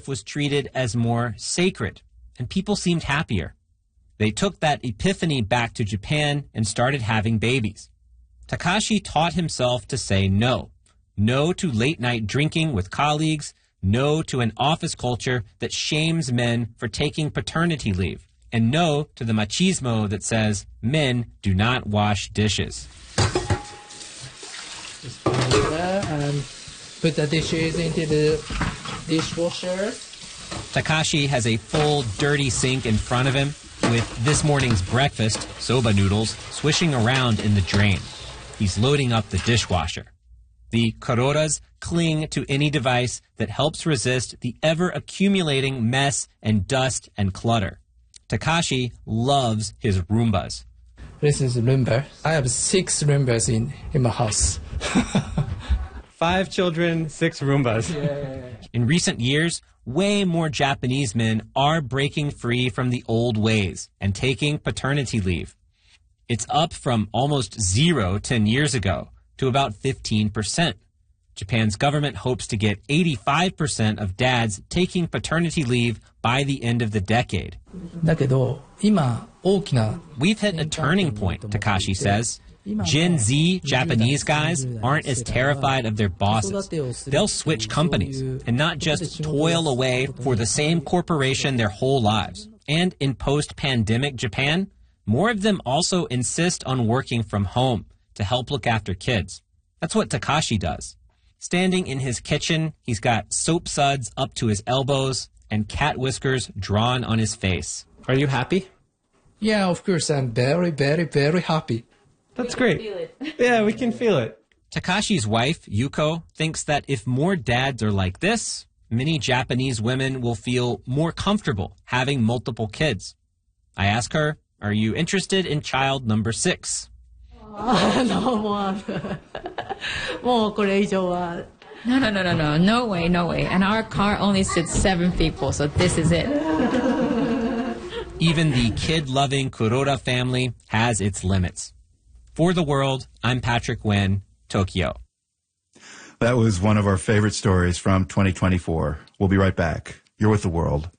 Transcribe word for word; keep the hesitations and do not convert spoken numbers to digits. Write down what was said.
was treated as more sacred, and people seemed happier. They took that epiphany back to Japan and started having babies. Takashi taught himself to say no. No to late-night drinking with colleagues. No to an office culture that shames men for taking paternity leave. And no to the machismo that says men do not wash dishes. Just put it there and put the dishes into the dishwasher. Takashi has a full, dirty sink in front of him with this morning's breakfast, soba noodles, swishing around in the drain. He's loading up the dishwasher. The Kurodas cling to any device that helps resist the ever-accumulating mess and dust and clutter. Takashi loves his Roombas. This is Roomba. I have six Roombas in, in my house. Five children, six Roombas. Yeah. In recent years, way more Japanese men are breaking free from the old ways and taking paternity leave. It's up from almost zero ten years ago to about fifteen percent. Japan's government hopes to get eighty-five percent of dads taking paternity leave by the end of the decade. We've hit a turning point, Takashi says. Gen Z Japanese guys aren't as terrified of their bosses. They'll switch companies and not just toil away for the same corporation their whole lives. And in post-pandemic Japan, more of them also insist on working from home to help look after kids. That's what Takashi does. Standing in his kitchen, he's got soap suds up to his elbows and cat whiskers drawn on his face. Are you happy? Yeah, of course. I'm very, very, very happy. That's great. Feel it. Yeah, we can feel it. Takashi's wife, Yuko, thinks that if more dads are like this, many Japanese women will feel more comfortable having multiple kids. I ask her, are you interested in child number six? No, no, no, no, no. No way, no way. And our car only sits seven people, so this is it. Even the kid-loving Kuroda family has its limits. For the World, I'm Patrick Nguyen, Tokyo. That was one of our favorite stories from twenty twenty-four. We'll be right back. You're with The World.